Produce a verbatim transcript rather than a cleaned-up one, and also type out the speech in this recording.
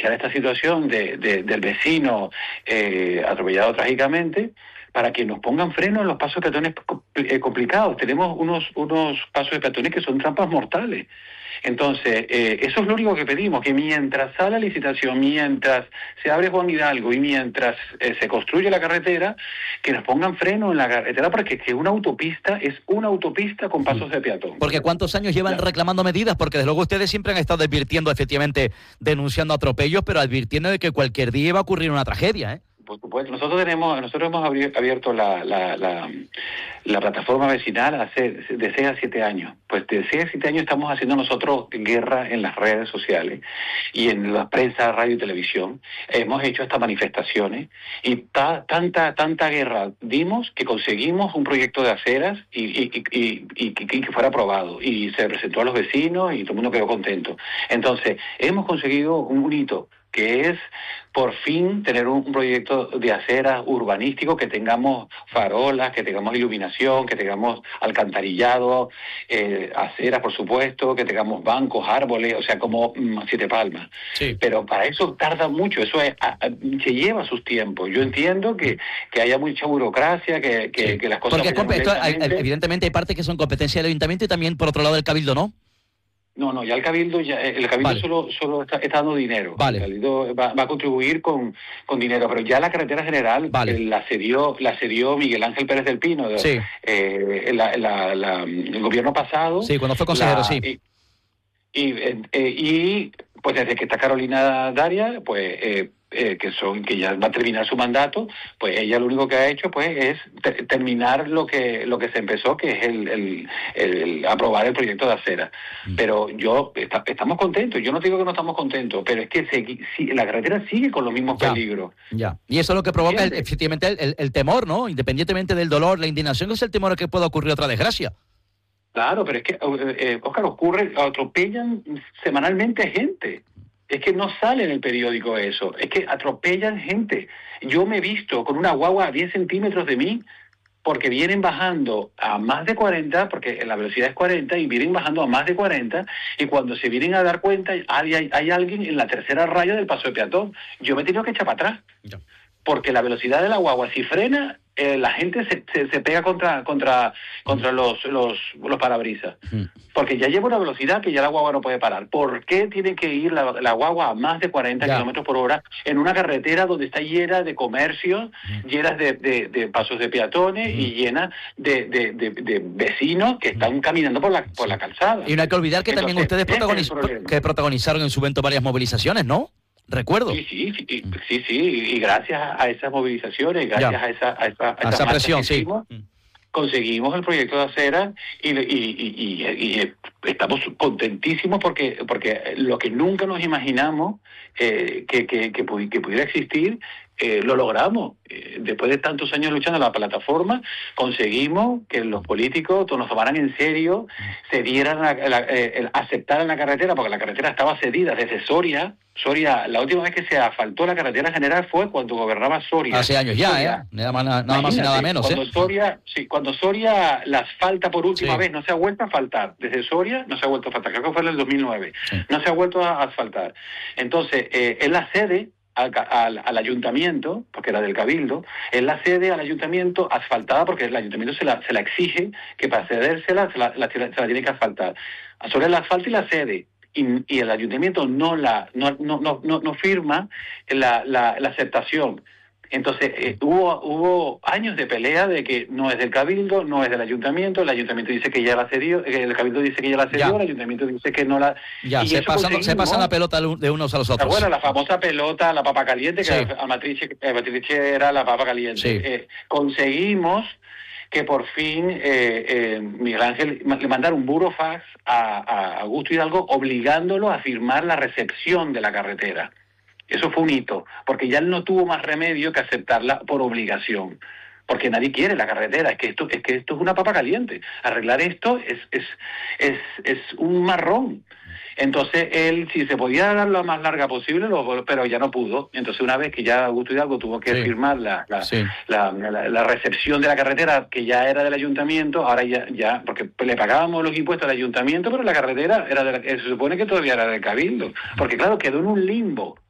aprovechar esta situación de, de, del vecino eh, atropellado trágicamente para que nos pongan freno en los pasos de peatones eh, complicados. Tenemos unos, unos pasos de peatones que son trampas mortales. Entonces, eh, eso es lo único que pedimos, que mientras sale la licitación, mientras se abre Juan Hidalgo y mientras eh, se construye la carretera, que nos pongan freno en la carretera, porque que una autopista es una autopista con pasos de peatón. Porque ¿cuántos años llevan claro. reclamando medidas? Porque desde luego ustedes siempre han estado advirtiendo, efectivamente, denunciando atropellos, pero advirtiendo de que cualquier día va a ocurrir una tragedia, ¿eh? Por supuesto, nosotros tenemos, nosotros hemos abierto la, la, la, la plataforma vecinal hace de seis a siete años. Pues de seis a siete años estamos haciendo nosotros guerra en las redes sociales y en la prensa, radio y televisión. Hemos hecho estas manifestaciones y ta, tanta tanta guerra dimos que conseguimos un proyecto de aceras y, y, y, y, y, y que fuera aprobado. Y se presentó a los vecinos y todo el mundo quedó contento. Entonces, hemos conseguido un hito, que es por fin tener un, un proyecto de aceras urbanístico, que tengamos farolas, que tengamos iluminación, que tengamos alcantarillado, eh, aceras, por supuesto, que tengamos bancos, árboles, o sea, como mm, Siete Palmas. Sí. Pero para eso tarda mucho, eso es, a, a, se lleva sus tiempos. Yo entiendo que, que haya mucha burocracia, que, que, sí. que las cosas... Porque esto, hay, evidentemente hay partes que son competencia del ayuntamiento y también, por otro lado, del cabildo, ¿no? No, no, ya el Cabildo, ya el Cabildo vale. solo, solo está, está dando dinero. Vale. El Cabildo va, va a contribuir con, con dinero, pero ya la carretera general vale. eh, la cedió la cedió Miguel Ángel Pérez del Pino, sí. eh, la, la, la, el gobierno pasado. Sí, cuando fue consejero, la, sí. Y, y, eh, y pues desde que está Carolina Daria, pues... Eh, Eh, que son que ya va a terminar su mandato, pues ella lo único que ha hecho pues es te terminar lo que lo que se empezó, que es el, el, el, el aprobar el proyecto de acera. Mm. Pero yo está, estamos contentos, yo no digo que no estamos contentos, pero es que se, si, la carretera sigue con los mismos ya, peligros. Ya. Y eso es lo que provoca el, efectivamente el, el, el temor, ¿no? Independientemente del dolor, la indignación, es el temor a que pueda ocurrir otra desgracia. Claro, pero es que, eh, Óscar, ocurre, atropellan semanalmente gente. Es que no sale en el periódico eso, es que atropellan gente. Yo me he visto con una guagua a diez centímetros de mí, porque vienen bajando a más de cuarenta, porque la velocidad es cuarenta, y vienen bajando a más de cuarenta, y cuando se vienen a dar cuenta, hay, hay, hay alguien en la tercera raya del paso de peatón. Yo me he tenido que echar para atrás, ya. porque la velocidad de la guagua, si frena, eh, la gente se, se, se pega contra contra contra los los, los parabrisas. Uh-huh. Porque ya lleva una velocidad que ya la guagua no puede parar. ¿Por qué tiene que ir la, la guagua a más de cuarenta kilómetros por hora en una carretera donde está llena de comercios, uh-huh. llena de, de, de pasos de peatones uh-huh. y llena de, de, de, de vecinos que están caminando por la por sí. la calzada? Y no hay que olvidar que Entonces, también ustedes protagoniz que protagonizaron en su evento varias movilizaciones, ¿no? Recuerdo. Sí, sí, sí, sí, sí, y gracias a esas movilizaciones, gracias ya. a esa, a esa, a a esa presión, sí. Hicimos, conseguimos el proyecto de acera y, y, y, y, y estamos contentísimos porque porque lo que nunca nos imaginamos eh, que, que, que, que pudiera existir, eh, lo logramos. Eh, después de tantos años luchando la plataforma, conseguimos que los políticos nos tomaran en serio, se dieran la, la, eh, aceptaran la carretera, porque la carretera estaba cedida desde Soria. Soria, la última vez que se asfaltó la carretera general fue cuando gobernaba Soria. Hace años ya, Soria, ¿eh? Nada más, nada más y nada menos, cuando ¿eh? Soria, sí, cuando Soria la asfalta por última sí. vez, no se ha vuelto a asfaltar. Desde Soria no se ha vuelto a asfaltar, creo que fue en el dos mil nueve. Sí. No se ha vuelto a asfaltar. Entonces, eh, él la cede al, al, al ayuntamiento, porque era del Cabildo, él la cede al ayuntamiento asfaltada, porque el ayuntamiento se la, se la exige que para cedérsela se la, la, se la tiene que asfaltar. A Soria la asfalta y la cede. Y, y el ayuntamiento no la no no no no, no firma la, la, la aceptación. Entonces eh, hubo hubo años de pelea de que no es del Cabildo, no es del ayuntamiento, el ayuntamiento dice que ya la cedió, el Cabildo dice que ya la cedió, ya. el ayuntamiento dice que no la... Ya, y se, pasan, se pasan la pelota de unos a los otros. Bueno, la famosa pelota, la papa caliente, que sí. a Matrice, a Matrice era la papa caliente. Sí. Eh, conseguimos que por fin eh, eh, Miguel Ángel le mandara un burofax a, a Augusto Hidalgo obligándolo a firmar la recepción de la carretera. Eso fue un hito, porque ya él no tuvo más remedio que aceptarla por obligación, porque nadie quiere la carretera, es que esto es que esto es una papa caliente. Arreglar esto es es es, es un marrón. Entonces él, si se podía dar lo más larga posible, lo, pero ya no pudo. Entonces una vez que ya Augusto Hidalgo tuvo que sí. firmar la la, sí. la, la, la recepción de la carretera, que ya era del ayuntamiento, ahora ya, ya porque le pagábamos los impuestos al ayuntamiento, pero la carretera era de la, se supone que todavía era del Cabildo, porque claro, quedó en un limbo.